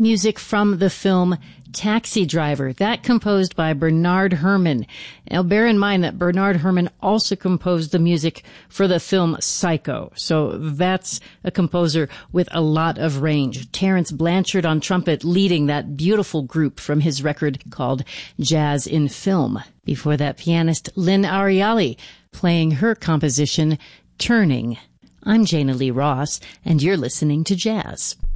Music from the film Taxi Driver, that composed by Bernard Herrmann. Now bear in mind that Bernard Herrmann also composed the music for the film Psycho, so that's a composer with a lot of range. Terence Blanchard on trumpet leading that beautiful group from his record called Jazz in Film. Before that, pianist Lynn Ariali playing her composition Turning. I'm Jana Lee Ross, and you're listening to Jazz.